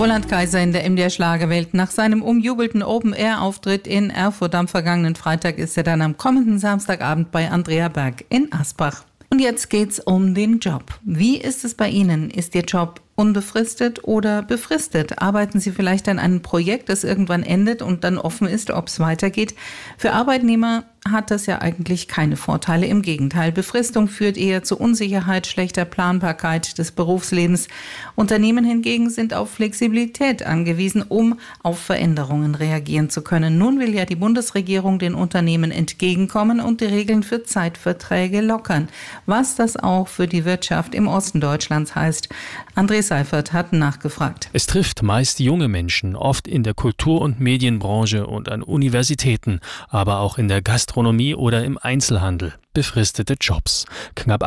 Roland Kaiser in der MDR Schlagerwelt. Nach seinem umjubelten Open-Air-Auftritt in Erfurt am vergangenen Freitag ist er dann am kommenden Samstagabend bei Andrea Berg in Asbach. Und jetzt geht's um den Job. Wie ist es bei Ihnen? Ist Ihr Job unbefristet oder befristet? Arbeiten Sie vielleicht an einem Projekt, das irgendwann endet und dann offen ist, ob es weitergeht? Für Arbeitnehmer hat das ja eigentlich keine Vorteile. Im Gegenteil, Befristung führt eher zu Unsicherheit, schlechter Planbarkeit des Berufslebens. Unternehmen hingegen sind auf Flexibilität angewiesen, um auf Veränderungen reagieren zu können. Nun will ja die Bundesregierung den Unternehmen entgegenkommen und die Regeln für Zeitverträge lockern. Was das auch für die Wirtschaft im Osten Deutschlands heißt. André Seifert hat nachgefragt. Es trifft meist junge Menschen, oft in der Kultur- und Medienbranche und an Universitäten, aber auch in der Gastronomie oder im Einzelhandel. Befristete Jobs. Knapp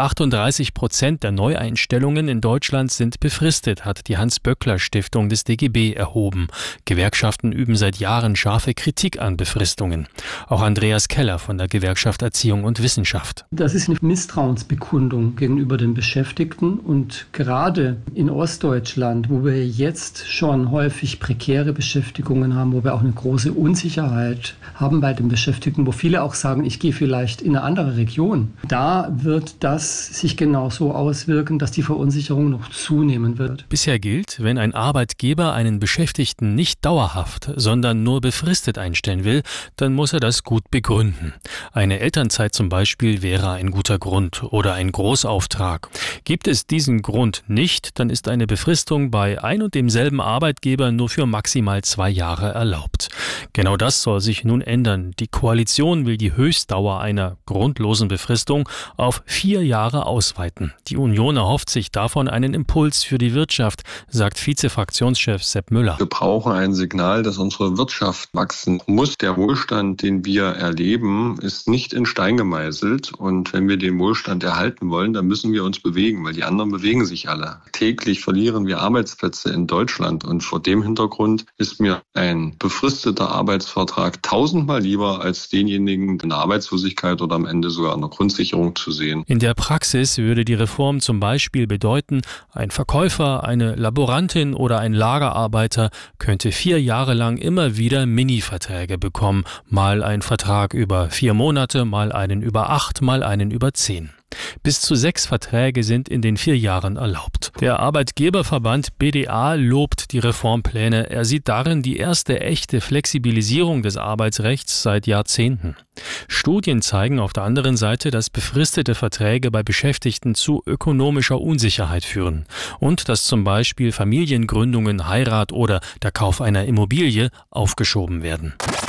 38% der Neueinstellungen in Deutschland sind befristet, hat die Hans-Böckler-Stiftung des DGB erhoben. Gewerkschaften üben seit Jahren scharfe Kritik an Befristungen. Auch Andreas Keller von der Gewerkschaft Erziehung und Wissenschaft. Das ist eine Misstrauensbekundung gegenüber den Beschäftigten und gerade in Ostdeutschland, wo wir jetzt schon häufig prekäre Beschäftigungen haben, wo wir auch eine große Unsicherheit haben bei den Beschäftigten, wo viele auch sagen, ich gehe vielleicht in eine andere Region. Da wird das sich genauso auswirken, dass die Verunsicherung noch zunehmen wird. Bisher gilt, wenn ein Arbeitgeber einen Beschäftigten nicht dauerhaft, sondern nur befristet einstellen will, dann muss er das gut begründen. Eine Elternzeit zum Beispiel wäre ein guter Grund oder ein Großauftrag. Gibt es diesen Grund nicht, dann ist eine Befristung bei ein und demselben Arbeitgeber nur für maximal 2 Jahre erlaubt. Genau das soll sich nun ändern. Die Koalition will die Höchstdauer einer grundlosen Befristung auf 4 Jahre ausweiten. Die Union erhofft sich davon einen Impuls für die Wirtschaft, sagt Vize-Fraktionschef Sepp Müller. Wir brauchen ein Signal, dass unsere Wirtschaft wachsen muss. Der Wohlstand, den wir erleben, ist nicht in Stein gemeißelt. Und wenn wir den Wohlstand erhalten wollen, dann müssen wir uns bewegen, weil die anderen bewegen sich alle. Täglich verlieren wir Arbeitsplätze in Deutschland. Und vor dem Hintergrund ist mir ein befristeter Arbeitsvertrag 1000-mal lieber als denjenigen in der Arbeitslosigkeit oder am Ende sogar an der Grundsicherung zu sehen. In der Praxis würde die Reform zum Beispiel bedeuten, ein Verkäufer, eine Laborantin oder ein Lagerarbeiter könnte 4 Jahre lang immer wieder Mini-Verträge bekommen. Mal ein Vertrag über 4 Monate, mal einen über 8, mal einen über 10. Bis zu 6 Verträge sind in den 4 Jahren erlaubt. Der Arbeitgeberverband BDA lobt die Reformpläne. Er sieht darin die erste echte Flexibilisierung des Arbeitsrechts seit Jahrzehnten. Studien zeigen auf der anderen Seite, dass befristete Verträge bei Beschäftigten zu ökonomischer Unsicherheit führen und dass zum Beispiel Familiengründungen, Heirat oder der Kauf einer Immobilie aufgeschoben werden.